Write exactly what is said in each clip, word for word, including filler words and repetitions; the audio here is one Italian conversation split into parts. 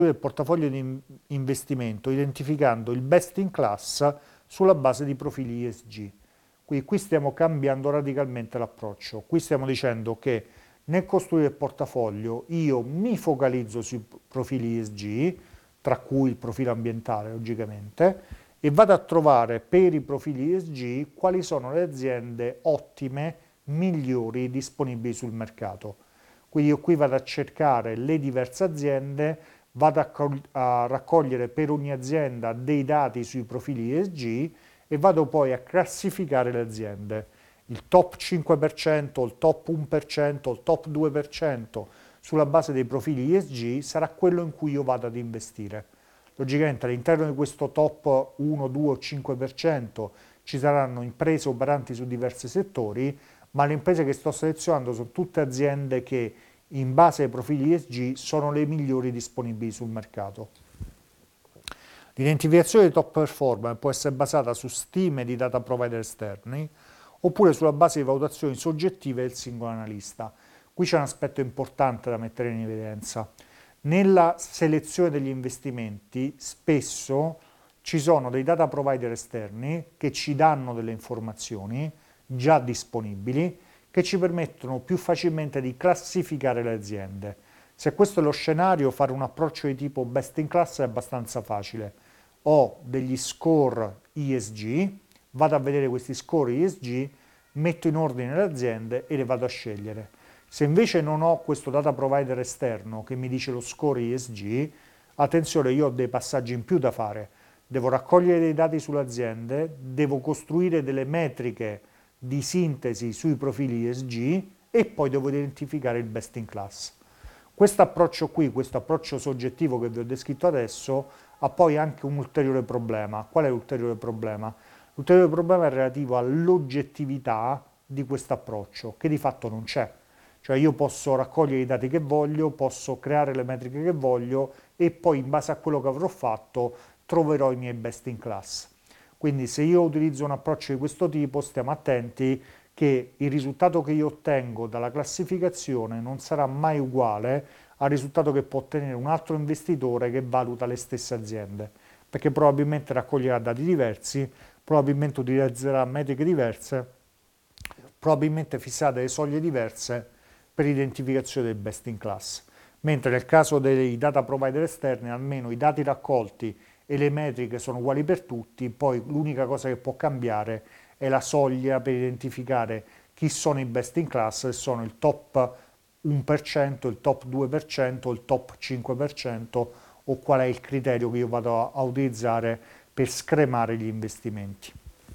del portafoglio di investimento identificando il best in class sulla base di profili E S G. Quindi qui stiamo cambiando radicalmente l'approccio. Qui stiamo dicendo che nel costruire il portafoglio io mi focalizzo sui profili E S G, tra cui il profilo ambientale logicamente, e vado a trovare per i profili E S G quali sono le aziende ottime, migliori disponibili sul mercato. Quindi io qui vado a cercare le diverse aziende, vado a, a raccogliere per ogni azienda dei dati sui profili E S G e vado poi a classificare le aziende. Il top cinque per cento, il top uno per cento, il top due per cento sulla base dei profili E S G sarà quello in cui io vado ad investire. Logicamente all'interno di questo top uno, due o cinque per cento ci saranno imprese operanti su diversi settori, ma le imprese che sto selezionando sono tutte aziende che in base ai profili E S G sono le migliori disponibili sul mercato. L'identificazione dei top performer può essere basata su stime di data provider esterni oppure sulla base di valutazioni soggettive del singolo analista. Qui c'è un aspetto importante da mettere in evidenza. Nella selezione degli investimenti spesso ci sono dei data provider esterni che ci danno delle informazioni già disponibili che ci permettono più facilmente di classificare le aziende. Se questo è lo scenario, fare un approccio di tipo best in class è abbastanza facile. Ho degli score E S G, vado a vedere questi score E S G, metto in ordine le aziende e le vado a scegliere. Se invece non ho questo data provider esterno che mi dice lo score E S G, attenzione, io ho dei passaggi in più da fare. Devo raccogliere dei dati sulle aziende, devo costruire delle metriche di sintesi sui profili E S G e poi devo identificare il best in class. Questo approccio qui, questo approccio soggettivo che vi ho descritto adesso, ha poi anche un ulteriore problema. Qual è l'ulteriore problema? L'ulteriore problema è relativo all'oggettività di questo approccio, che di fatto non c'è. Cioè io posso raccogliere i dati che voglio, posso creare le metriche che voglio e poi in base a quello che avrò fatto troverò i miei best in class. Quindi se io utilizzo un approccio di questo tipo stiamo attenti che il risultato che io ottengo dalla classificazione non sarà mai uguale al risultato che può ottenere un altro investitore che valuta le stesse aziende, perché probabilmente raccoglierà dati diversi, probabilmente utilizzerà metriche diverse, probabilmente fisserà delle soglie diverse per l'identificazione del best in class. Mentre nel caso dei data provider esterni almeno i dati raccolti e le metriche sono uguali per tutti, poi l'unica cosa che può cambiare è la soglia per identificare chi sono i best in class, se sono il top uno per cento, il top due per cento, il top cinque per cento o qual è il criterio che io vado a utilizzare per scremare gli investimenti.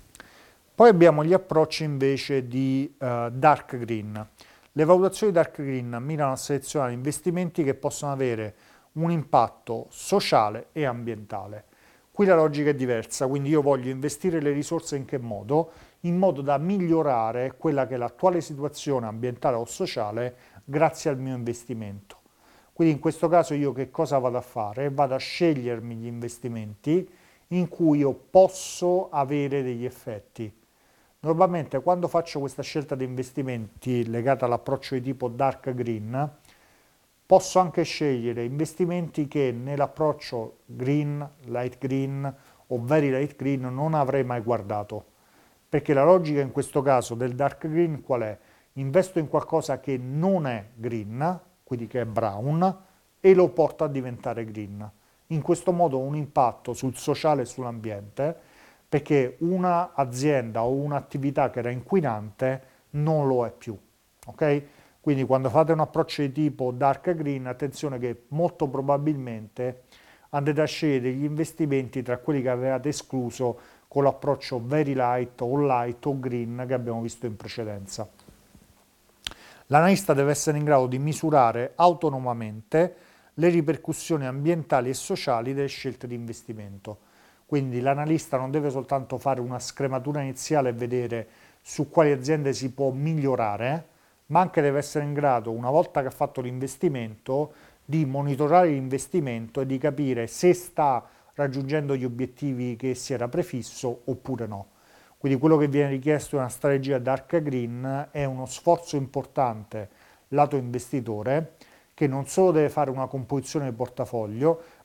Poi abbiamo gli approcci invece di uh, dark green. Le valutazioni dark green mirano a selezionare investimenti che possono avere un impatto sociale e ambientale. Qui la logica è diversa, quindi io voglio investire le risorse in che modo? In modo da migliorare quella che è l'attuale situazione ambientale o sociale grazie al mio investimento. Quindi in questo caso io che cosa vado a fare? Vado a scegliermi gli investimenti in cui io posso avere degli effetti. Normalmente quando faccio questa scelta di investimenti legata all'approccio di tipo dark green, posso anche scegliere investimenti che nell'approccio green, light green o very light green non avrei mai guardato. Perché la logica in questo caso del dark green qual è? Investo in qualcosa che non è green, quindi che è brown, e lo porto a diventare green. In questo modo ho un impatto sul sociale e sull'ambiente, perché un'azienda o un'attività che era inquinante non lo è più. Ok? Quindi quando fate un approccio di tipo dark green, attenzione che molto probabilmente andrete a scegliere degli investimenti tra quelli che avevate escluso con l'approccio very light o light o green che abbiamo visto in precedenza. L'analista deve essere in grado di misurare autonomamente le ripercussioni ambientali e sociali delle scelte di investimento. Quindi l'analista non deve soltanto fare una scrematura iniziale e vedere su quali aziende si può migliorare, ma anche deve essere in grado, una volta che ha fatto l'investimento, di monitorare l'investimento e di capire se sta raggiungendo gli obiettivi che si era prefisso oppure no. Quindi quello che viene richiesto in una strategia dark green è uno sforzo importante lato investitore che non solo deve fare una composizione di portafoglio,